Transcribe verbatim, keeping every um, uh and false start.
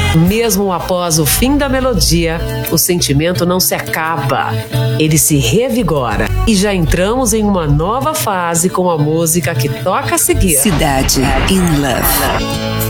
Mesmo após o fim da melodia, o sentimento não se acaba. Ele se revigora e já entramos em uma nova fase com a música que toca a seguir. Cidade in Love.